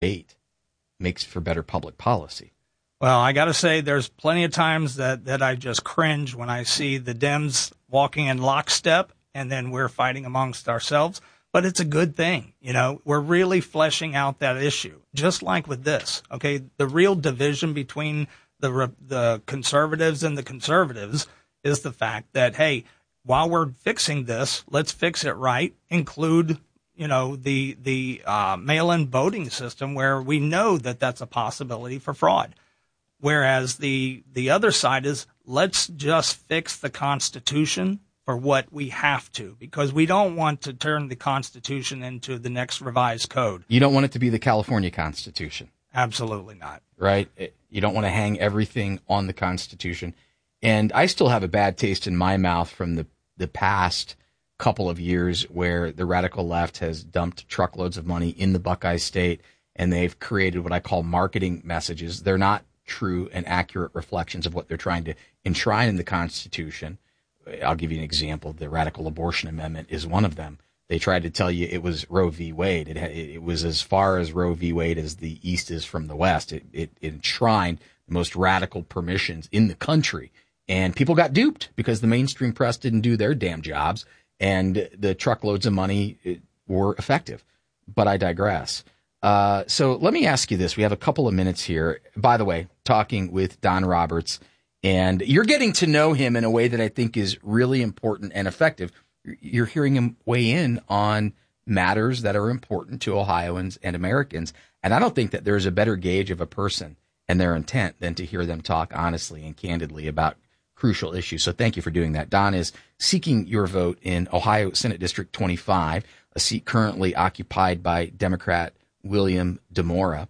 debate makes for better public policy. Well, I got to say, there's plenty of times that I just cringe when I see the Dems walking in lockstep and then we're fighting amongst ourselves. But it's a good thing. You know, we're really fleshing out that issue, just like with this. Okay, the real division between the conservatives and the conservatives is the fact that, hey, while we're fixing this, let's fix it right. Include, you know, the mail-in voting system where we know that that's a possibility for fraud. Whereas the other side is, let's just fix the Constitution for what we have to, because we don't want to turn the Constitution into the next revised code. You don't want it to be the California Constitution. Absolutely not. Right? You don't want to hang everything on the Constitution. And I still have a bad taste in my mouth from the past couple of years where the radical left has dumped truckloads of money in the Buckeye State, and they've created what I call marketing messages. They're not true and accurate reflections of what they're trying to enshrine in the Constitution. I'll give you an example. The radical abortion amendment is one of them. They tried to tell you it was Roe v. Wade. It was as far as Roe v. Wade as the East is from the West. It enshrined the most radical permissions in the country. And people got duped because the mainstream press didn't do their damn jobs, and the truckloads of money were effective. But I digress. So let me ask you this. We have a couple of minutes here. By the way, talking with Don Roberts, and you're getting to know him in a way that I think is really important and effective. You're hearing him weigh in on matters that are important to Ohioans and Americans. And I don't think that there's a better gauge of a person and their intent than to hear them talk honestly and candidly about crucial issues. So thank you for doing that. Don is seeking your vote in Ohio Senate District 25, a seat currently occupied by Democrat William DeMora.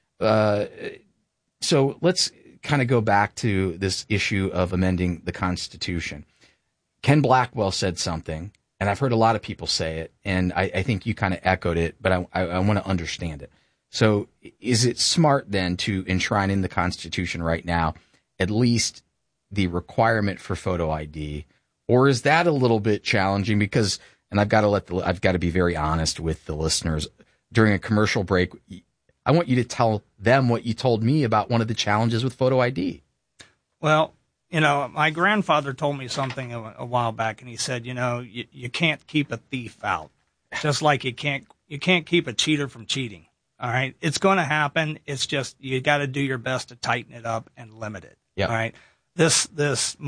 So let's kind of go back to this issue of amending the Constitution. Ken Blackwell said something, and I've heard a lot of people say it, and I think you kind of echoed it, but I want to understand it. So is it smart then to enshrine in the Constitution right now at least the requirement for photo ID, or is that a little bit challenging? Because, and I've got to be very honest with the listeners. During a commercial break, I want you to tell them what you told me about one of the challenges with photo ID. Well, you know, my grandfather told me something a while back, and he said, you know, you can't keep a thief out, just like you can't keep a cheater from cheating. All right, it's going to happen. It's just you got to do your best to tighten it up and limit it. Yep. All right, this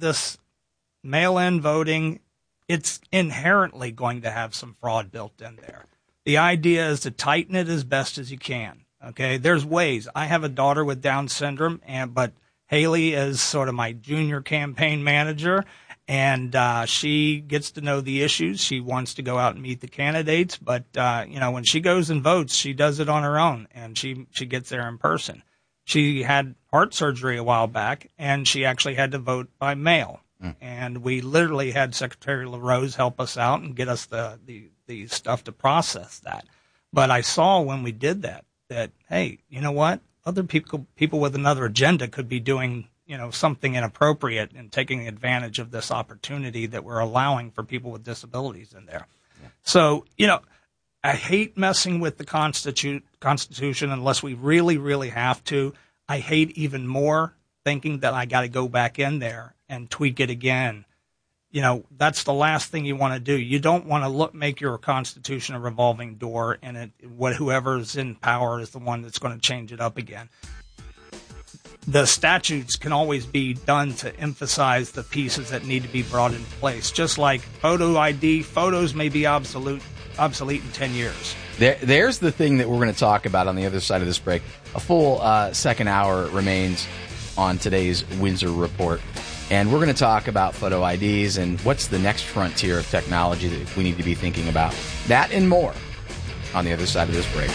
mail-in voting, it's inherently going to have some fraud built in there. The idea is to tighten it as best as you can. Okay, there's ways. I have a daughter with Down syndrome, but Haley is sort of my junior campaign manager, and she gets to know the issues. She wants to go out and meet the candidates, but you know, when she goes and votes, she does it on her own, and she gets there in person. She had heart surgery a while back, and she actually had to vote by mail. And we literally had Secretary LaRose help us out and get us the stuff to process that. But I saw when we did that, hey, you know what? Other people with another agenda could be doing, you know, something inappropriate and taking advantage of this opportunity that we're allowing for people with disabilities in there. Yeah. So, you know, I hate messing with the Constitution unless we really, really have to. I hate even more thinking that I got to go back in there and tweak it again. You know, that's the last thing you want to do. You don't want to make your Constitution a revolving door, and whoever's in power is the one that's going to change it up again. The statutes can always be done to emphasize the pieces that need to be brought into place. Just like photo ID, photos may be obsolete in 10 years. There's the thing that we're going to talk about on the other side of this break. A full second hour remains on today's Windsor Report. And we're going to talk about photo IDs and what's the next frontier of technology that we need to be thinking about. That and more on the other side of this break.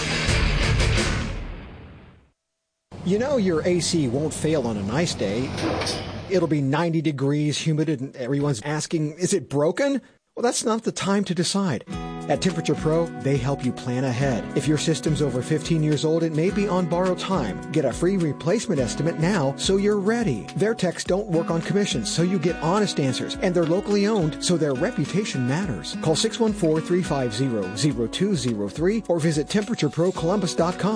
You know your AC won't fail on a nice day. It'll be 90 degrees, humid, and everyone's asking, is it broken? Well, that's not the time to decide. At Temperature Pro, they help you plan ahead. If your system's over 15 years old, it may be on borrowed time. Get a free replacement estimate now so you're ready. Their techs don't work on commissions, so you get honest answers. And they're locally owned, so their reputation matters. Call 614-350-0203 or visit TemperatureProColumbus.com.